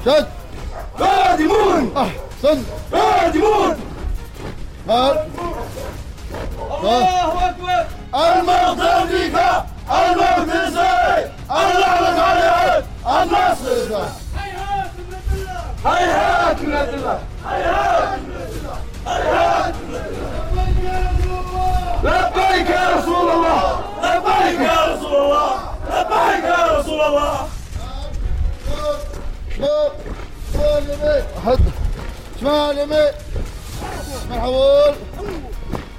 شد قادمون أحسن قادمون هات الله أكبر الموت فيك الموت إزاي اللعنة عليك النصر هيهات من الله هيهات من الله هيهات من الله هيهات من الله لبيك يا رسول الله لبيك يا رسول الله لبيك يا رسول الله شمال يمين حد شمال يمين مرحبا